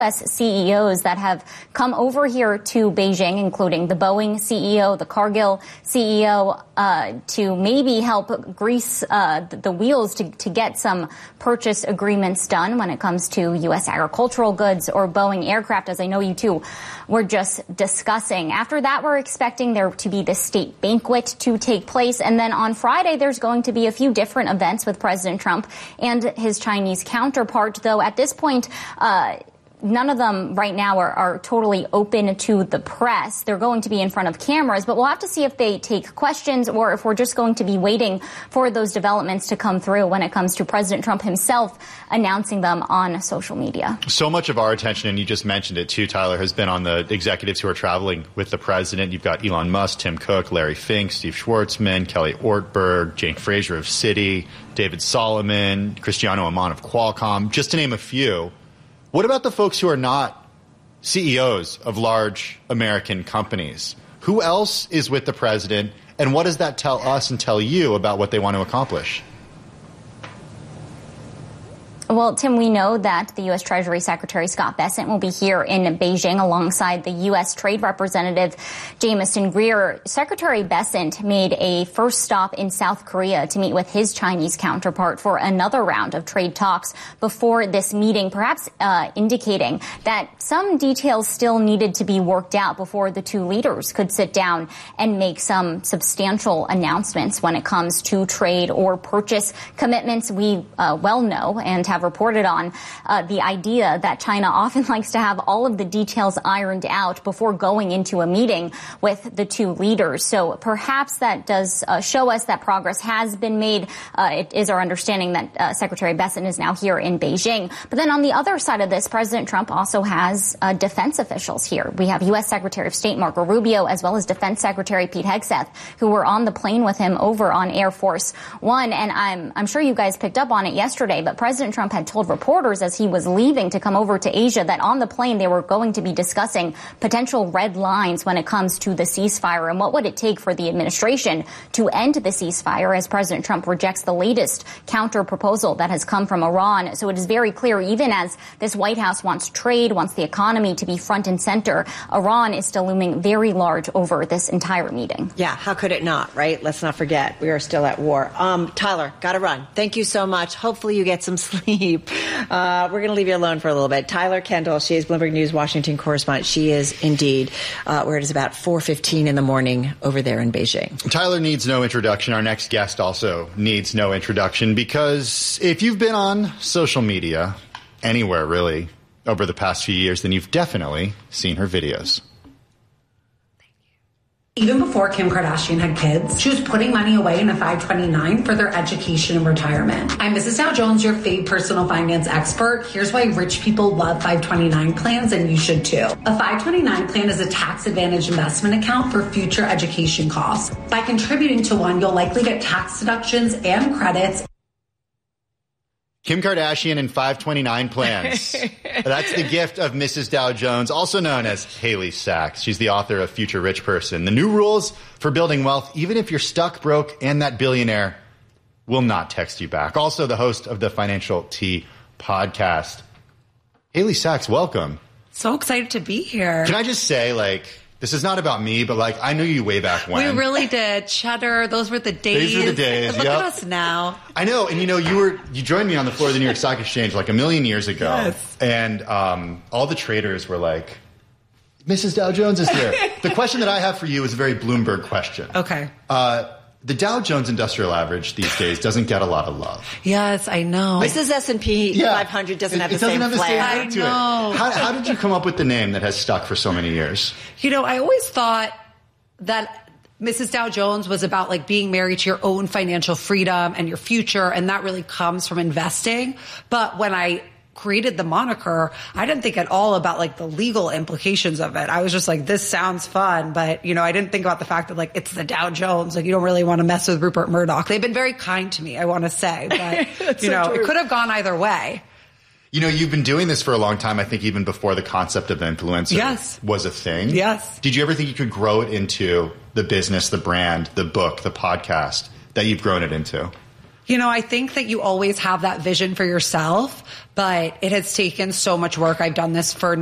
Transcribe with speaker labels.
Speaker 1: U.S. CEOs that have come over here to Beijing, including the Boeing CEO, the Cargill CEO, to maybe help grease the wheels to get some purchase agreements done when it comes to U.S. agricultural goods or Boeing aircraft, as I know you two were just discussing. After that, we're expecting there to be the state banquet to take place. And then on Friday, there's going to be a few different events with President Trump and his Chinese counterpart, though at this point, none of them right now are totally open to the press. They're going to be in front of cameras, but we'll have to see if they take questions or if we're just going to be waiting for those developments to come through when it comes to President Trump himself announcing them on social media.
Speaker 2: So much of our attention, and you just mentioned it too, Tyler, has been on the executives who are traveling with the president. You've got Elon Musk, Tim Cook, Larry Fink, Steve Schwartzman, Kelly Ortberg, Jane Fraser of Citi, David Solomon, Cristiano Amon of Qualcomm, just to name a few. What about the folks who are not CEOs of large American companies? Who else is with the president, and what does that tell us and tell you about what they want to accomplish?
Speaker 1: Well, Tim, we know that the U.S. Treasury Secretary Scott Bessent will be here in Beijing alongside the U.S. Trade Representative Jamieson Greer. Secretary Bessent made a first stop in South Korea to meet with his Chinese counterpart for another round of trade talks before this meeting, perhaps indicating that some details still needed to be worked out before the two leaders could sit down and make some substantial announcements when it comes to trade or purchase commitments. We well know and have reported on the idea that China often likes to have all of the details ironed out before going into a meeting with the two leaders. So perhaps that does show us that progress has been made. It is our understanding that Secretary Bessent is now here in Beijing. But then on the other side of this, President Trump also has defense officials here. We have U.S. Secretary of State Marco Rubio as well as Defense Secretary Pete Hegseth, who were on the plane with him over on Air Force One. And I'm sure you guys picked up on it yesterday, but President Trump had told reporters as he was leaving to come over to Asia that on the plane they were going to be discussing potential red lines when it comes to the ceasefire and what would it take for the administration to end the ceasefire as President Trump rejects the latest counter proposal that has come from Iran. So it is very clear, even as this White House wants trade, wants the economy to be front and center, Iran is still looming very large over this entire meeting.
Speaker 3: Yeah, how could it not, right? Let's not forget, we are still at war. Tyler, got to run. Thank you so much. Hopefully you get some sleep. We're going to leave you alone for a little bit. Tyler Kendall, she is Bloomberg News Washington correspondent. She is indeed where it is about 4:15 in the morning over there in Beijing.
Speaker 2: Tyler needs no introduction. Our next guest also needs no introduction because if you've been on social media, anywhere really, over the past few years, then you've definitely seen her videos.
Speaker 4: Even before Kim Kardashian had kids, she was putting money away in a 529 for their education and retirement. I'm Mrs. Dow Jones, your fave personal finance expert. Here's why rich people love 529 plans, and you should too. A 529 plan is a tax-advantaged investment account for future education costs. By contributing to one, you'll likely get tax deductions and credits.
Speaker 2: Kim Kardashian and 529 plans. That's the gift of Mrs. Dow Jones, also known as Haley Sachs. She's the author of Future Rich Person, the new rules for building wealth, even if you're stuck, broke, and that billionaire will not text you back. Also the host of the Financial Tea podcast. Haley Sachs, welcome.
Speaker 5: So excited to be here.
Speaker 2: Can I just say, this is not about me, but I knew you way back when.
Speaker 5: We really did. Cheddar, those were the days.
Speaker 2: These were the days,
Speaker 5: Look at us now.
Speaker 2: I know, and you joined me on the floor of the New York Stock Exchange a million years ago.
Speaker 5: Yes.
Speaker 2: And all the traders were like, Mrs. Dow Jones is here. The question that I have for you is a very Bloomberg question.
Speaker 5: Okay.
Speaker 2: The Dow Jones Industrial Average these days doesn't get a lot of love.
Speaker 5: Yes, I know.
Speaker 3: Mrs. S&P 500 doesn't have the same flair.
Speaker 5: I know.
Speaker 2: How did you come up with the name that has stuck for so many years?
Speaker 5: I always thought that Mrs. Dow Jones was about being married to your own financial freedom and your future, and that really comes from investing. But when I created the moniker, I didn't think at all about the legal implications of it. I was just this sounds fun, but I didn't think about the fact that it's the Dow Jones. You don't really want to mess with Rupert Murdoch. They've been very kind to me, I want to say, but it could have gone either way.
Speaker 2: You've been doing this for a long time, I think even before the concept of influencer was a thing.
Speaker 5: Yes.
Speaker 2: Did you ever think you could grow it into the business, the brand, the book, the podcast that you've grown it into?
Speaker 5: I think that you always have that vision for yourself, but it has taken so much work. I've done this for